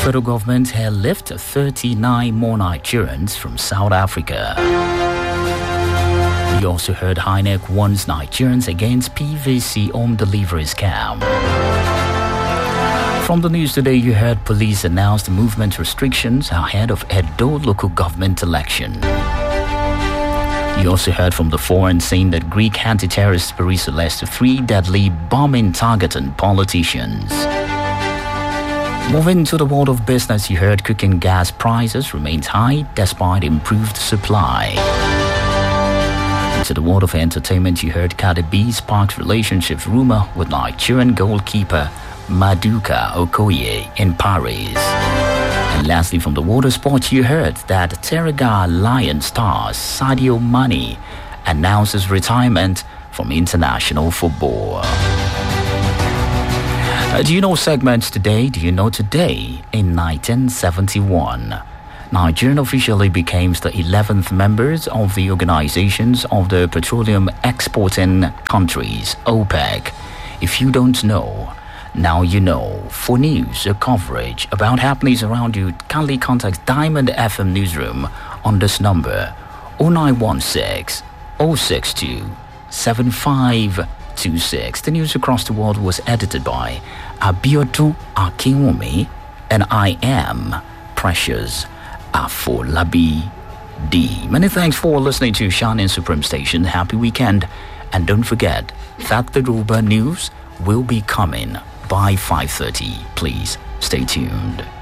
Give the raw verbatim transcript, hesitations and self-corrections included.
federal government airlift thirty-nine more Nigerians from South Africa. You also heard H I N E C warns Nigerians against P V C home delivery scam. From the news today, you heard police announced movement restrictions ahead of Edo local government election. You also heard from the foreign saying that Greek anti-terrorist police arrested three deadly bombing targeting politicians. Moving to the world of business, you heard cooking gas prices remained high despite improved supply. Into the world of entertainment, you heard Cardi B sparked relationship rumor with Nigerian goalkeeper Maduka Okoye in Paris. And lastly, from the world of sports, you heard that Terraga Lions star Sadio Mane announces retirement from international football. Uh, do you know segments today? Do you know today in nineteen seventy-one? Nigeria officially became the eleventh members of the Organizations of the Petroleum Exporting Countries, OPEC. If you don't know, now you know. For news or coverage about happenings around you, kindly contact Diamond F M Newsroom on this number oh nine one six, oh six two, seven five two six. The news across the world was edited by Abiodun Akinwumi, and I am Precious Afolabi D. Many thanks for listening to Shining Supreme Station. Happy weekend, and don't forget that the Yoruba news will be coming by five thirty. Please stay tuned.